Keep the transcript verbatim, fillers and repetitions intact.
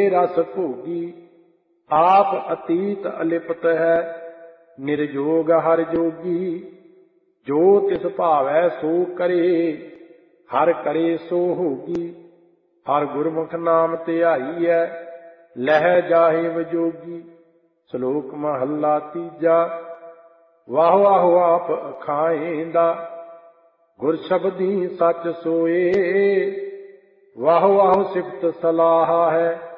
रस भोगी। आप अतीत अलिप्त है निर्जोग हर जोगी। जो तिस भावै सो करे हर करे सो होगी। हर गुरमुख नाम धियाईऐ लह जाहे विजोगी। श्लोक महला तीजा। वाह वाह आप अखाएंदा गुर शब्दी सच सोए। वाह वाह सिफत सलाह है